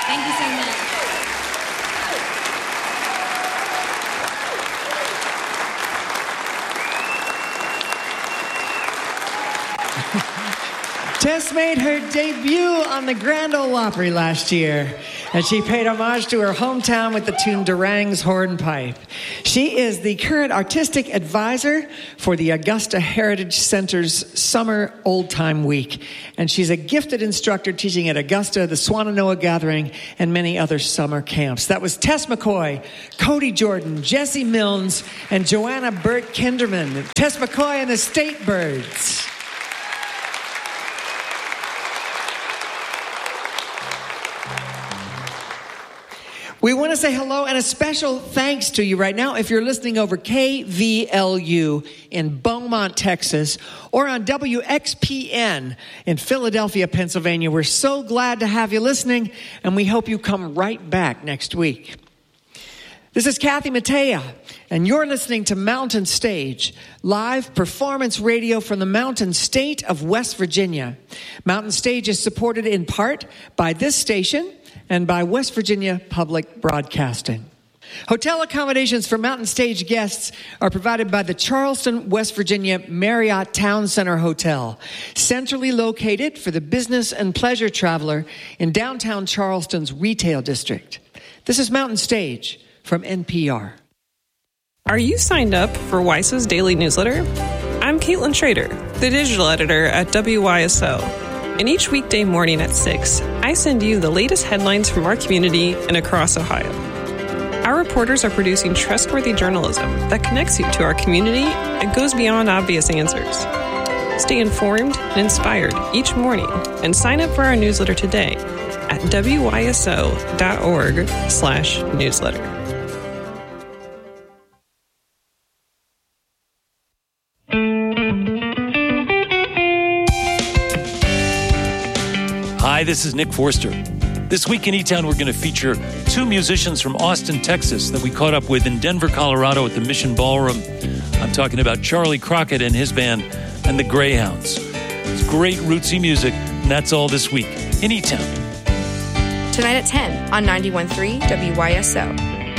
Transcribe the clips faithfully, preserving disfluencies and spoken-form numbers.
Thank you so much. Tess made her debut on the Grand Ole Opry last year, and she paid homage to her hometown with the tune Durang's Hornpipe. She is the current artistic advisor for the Augusta Heritage Center's Summer Old Time Week, and she's a gifted instructor teaching at Augusta, the Swannanoa Gathering, and many other summer camps. That was Tess McCoy, Cody Jordan, Jesse Milnes, and Joanna Burt Kinderman. Tess McCoy and the State Birds. We want to say hello and a special thanks to you right now if you're listening over K V L U in Beaumont, Texas, or on W X P N in Philadelphia, Pennsylvania. We're so glad to have you listening, and we hope you come right back next week. This is Kathy Mattea, and you're listening to Mountain Stage, live performance radio from the Mountain State of West Virginia. Mountain Stage is supported in part by this station and by West Virginia Public Broadcasting. Hotel accommodations for Mountain Stage guests are provided by the Charleston, West Virginia Marriott Town Center Hotel, centrally located for the business and pleasure traveler in downtown Charleston's retail district. This is Mountain Stage from N P R. Are you signed up for W I S O's daily newsletter? I'm Caitlin Schrader, the digital editor at W Y S O. And each weekday morning at six, I send you the latest headlines from our community and across Ohio. Our reporters are producing trustworthy journalism that connects you to our community and goes beyond obvious answers. Stay informed and inspired each morning and sign up for our newsletter today at W Y S O dot org slash newsletter. Hi, this is Nick Forster. This week in E-Town, we're going to feature two musicians from Austin, Texas that we caught up with in Denver, Colorado at the Mission Ballroom. I'm talking about Charlie Crockett and his band and the Greyhounds. It's great rootsy music, and that's all this week in E-Town. Tonight at ten on ninety-one point three W Y S O.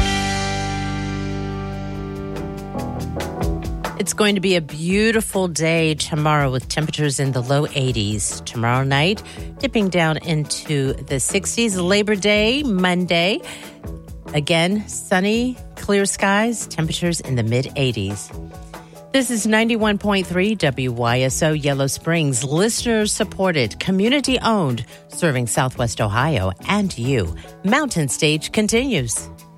It's going to be a beautiful day tomorrow with temperatures in the low eighties. Tomorrow night, dipping down into the sixties. Labor Day, Monday. Again, sunny, clear skies, temperatures in the mid-eighties. This is ninety-one point three W Y S O Yellow Springs, listener-supported, community-owned, serving Southwest Ohio and you. Mountain Stage continues.